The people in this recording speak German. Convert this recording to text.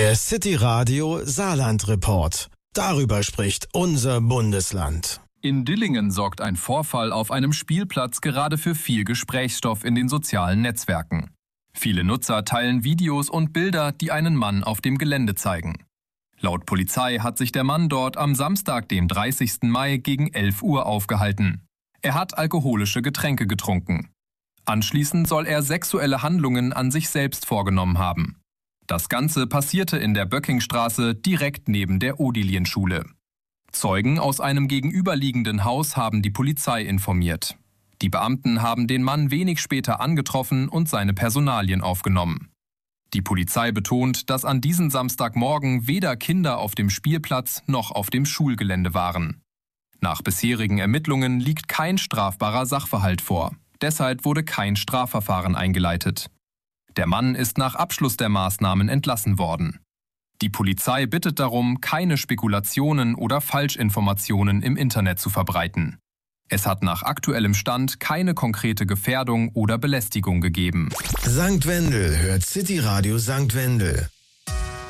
Der City Radio Saarland Report. Darüber spricht unser Bundesland. In Dillingen sorgt ein Vorfall auf einem Spielplatz gerade für viel Gesprächsstoff in den sozialen Netzwerken. Viele Nutzer teilen Videos und Bilder, die einen Mann auf dem Gelände zeigen. Laut Polizei hat sich der Mann dort am Samstag, dem 30. Mai gegen 11 Uhr aufgehalten. Er hat alkoholische Getränke getrunken. Anschließend soll er sexuelle Handlungen an sich selbst vorgenommen haben. Das Ganze passierte in der Böckingstraße direkt neben der Odilien-Schule. Zeugen aus einem gegenüberliegenden Haus haben die Polizei informiert. Die Beamten haben den Mann wenig später angetroffen und seine Personalien aufgenommen. Die Polizei betont, dass an diesem Samstagmorgen weder Kinder auf dem Spielplatz noch auf dem Schulgelände waren. Nach bisherigen Ermittlungen liegt kein strafbarer Sachverhalt vor. Deshalb wurde kein Strafverfahren eingeleitet. Der Mann ist nach Abschluss der Maßnahmen entlassen worden. Die Polizei bittet darum, keine Spekulationen oder Falschinformationen im Internet zu verbreiten. Es hat nach aktuellem Stand keine konkrete Gefährdung oder Belästigung gegeben. St. Wendel hört City Radio St. Wendel.